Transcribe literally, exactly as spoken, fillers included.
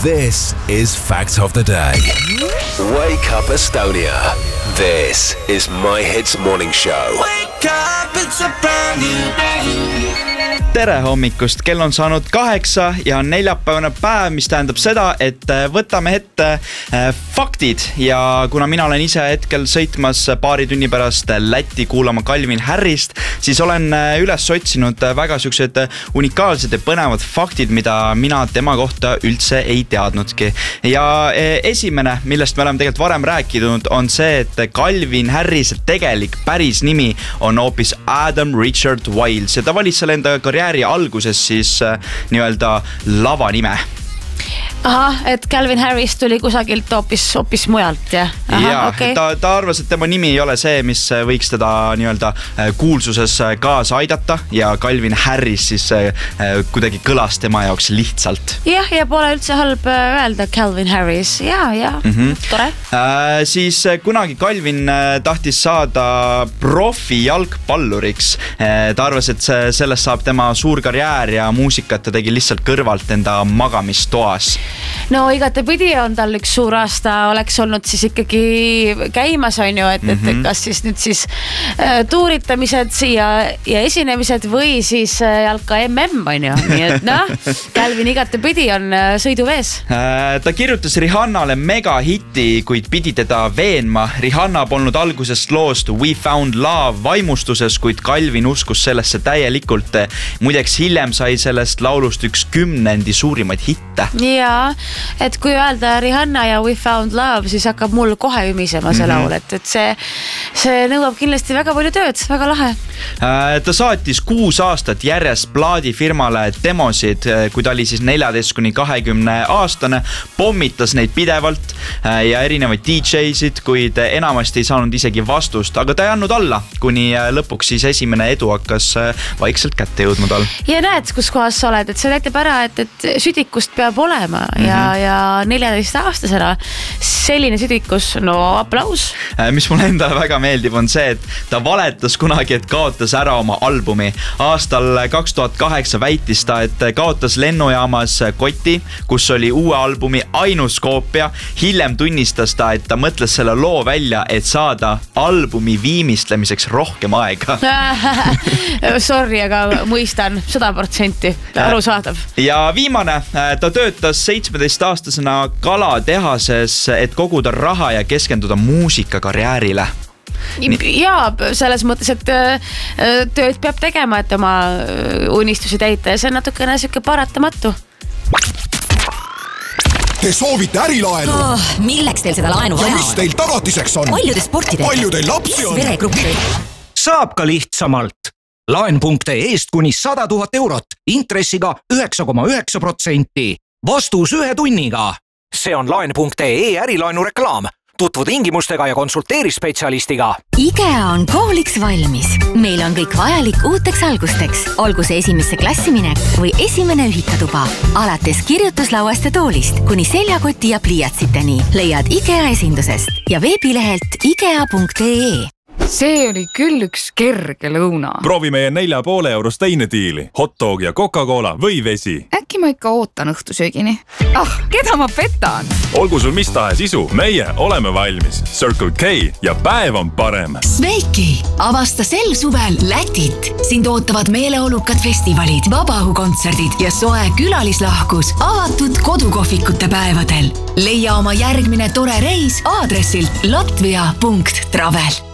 This is Fact of the Day. Wake up Estonia. This is My Hits Morning Show. Wake up, it's a brand new day. Tere hommikust, kell on saanud kaheksa ja on neljapäevane päev, mis tähendab seda, et võtame ette faktid ja kuna mina olen ise hetkel sõitmas paari tunni pärast Lätti kuulama Calvin Harrist, siis olen üles otsinud väga siuksed unikaalsed ja põnevad faktid, mida mina tema kohta üldse ei teadnudki. Ja esimene, millest me oleme tegelikult varem rääkinud, on see, et Calvin Harrise tegelik päris nimi on hoopis Adam Richard Wiles ja ta valis selle enda karjääri alguses siis nii-öelda lavanime. Aha, et Calvin Harris tuli kusagilt hoopis, hoopis mujalt, jah? Aha, ja, okay. ta, ta arvas, et tema nimi ei ole see, mis võiks teda nii-öelda kuulsuses kaasa aidata ja Calvin Harris siis kuidagi kõlas tema jaoks lihtsalt. Jah, ja pole üldse halb öelda Calvin Harris, ja, ja, mm-hmm. tore. Äh, siis kunagi Calvin tahtis saada profi jalgpalluriks. Ta arvas, et sellest saab tema suur karjäär ja muusikat ta tegi lihtsalt kõrvalt enda magamistoas. No igatepidi on tal üks suur aasta oleks olnud siis ikkagi käimas on ju, et, mm-hmm. et kas siis nüüd siis äh, tuuritamised ja, ja esinemised või siis äh, jalka M M on ju, nii et noh, Calvin igatepidi on äh, sõiduvees. Äh, ta kirjutas Rihannale mega hitti, kuid pidi teda veenma. Rihanna polnud algusest loost We Found Love vaimustuses, kuid Calvin uskus sellesse täielikult. Muideks hiljem sai sellest laulust üks kümnendi suurimaid hitte. Ja, et kui öelda Rihanna ja We Found Love, siis hakkab mul kohe ümisema see laul, et, et see, see nõuab kindlasti väga palju tööd, väga lahe. Ta saatis kuus aastat järjest plaadifirmale demosid, kui ta oli siis neljateist kuni kahekümne aastane, pommitas neid pidevalt ja erinevaid D J-sid, kuid enamasti ei saanud isegi vastust, aga ta ei andnud alla, kuni lõpuks siis esimene edu hakkas vaikselt kätte jõudma tal. Ja näed, kus kohas sa oled, et see näitab ära, et, et südikust peab olema ja, ja neljateist aastasena selline südikus, no aplaus. Mis mulle endale väga meeldib on see, et ta valetas kunagi, et kaotas ära oma albumi. Aastal kaks tuhat kaheksa väitis ta, et kaotas lennujaamas koti, kus oli uue albumi ainus koopia. Hiljem tunnistas ta, et ta mõtles selle loo välja, et saada albumi viimistlemiseks rohkem aega. Sorry, aga mõistan sada protsenti arusaadav. Ja viimane, ta töötas seitsmeteistaastasena kalatehases, et koguda raha ja keskenduda muusikakarjäärile. Ja selles mõttes, et tööd peab tegema, et oma unistusi täita ja see on natukene siuke paratamatu. Te soovite ärilaenu? Oh, milleks teil seda laenu vaja on? Ja mis teil tagatiseks on? Palju te sporti teete? Palju teil lapsi on? Veregruppi. Saab ka lihtsamalt. Laen.ee eest kuni sada tuhat eurot, intressiga üheksa koma üheksa protsenti. Vastus ühe tunniga. See on laen.ee ärilaenu reklaam. Tutvu tingimustega ja konsulteeri spetsialistiga. IKEA on kooliks valmis. Meil on kõik vajalik uuteks algusteks. Olgu see esimesse klassiminek või esimene ühikatuba. Alates kirjutuslauast ja toolist kuni seljakoti ja pliiatsiteni leiad IKEA esindusest ja veebilehelt ikea punkt ee. See oli küll üks kerge lõuna. Proovi meie nelja poole eurost teine diili. Hotdog ja Coca-Cola või vesi. Äkki ma ikka ootan õhtusöögini. Ah, keda ma petan? Olgu sul mis tahes isu, meie oleme valmis. Circle K ja päev on parem. Sveiki, avasta sel suvel Lätit. Sind ootavad meeleolukad festivalid, vabahukontserdid ja soe külalislahkus avatud kodukohvikute päevadel. Leia oma järgmine tore reis aadressilt latvia punkt travel.